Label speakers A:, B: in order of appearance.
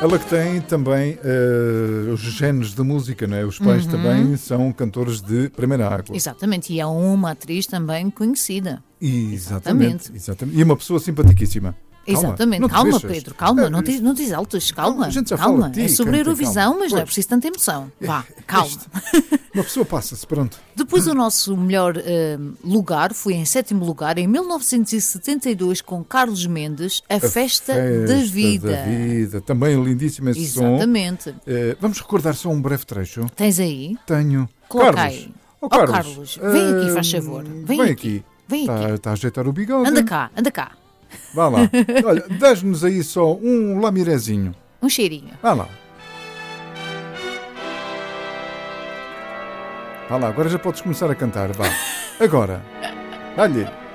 A: Ela que tem também os géneros de música, não é? Os pais também são cantores de primeira água.
B: Exatamente, e é uma atriz também conhecida.
A: Exatamente. E uma pessoa simpaticíssima.
B: Exatamente, calma Pedro, calma, não te exaltes, calma,
A: a gente já
B: calma.
A: fala de ti,
B: É sobre a Eurovisão,
A: calma.
B: mas não é
A: Pois.
B: preciso tanta emoção. Vá, calma.
A: Uma pessoa passa-se, pronto.
B: Depois o nosso melhor lugar foi em 7º lugar, em 1972, com Carlos Mendes, A Festa da Vida.
A: Também lindíssimo esse som.
B: Exatamente.
A: Vamos recordar só um breve trecho.
B: Tens aí?
A: Tenho.
B: Coloca
A: Carlos.
B: aí.
A: Oh,
B: Carlos, vem aqui, faz favor. Vem aqui. Vem aqui.
A: Está a ajeitar o bigode.
B: Anda cá.
A: Vá lá. Olha, dás-nos aí só um lamirezinho.
B: Um cheirinho.
A: Vá lá. Vá lá, agora já podes começar a cantar. Vá. Agora. Dá-lhe.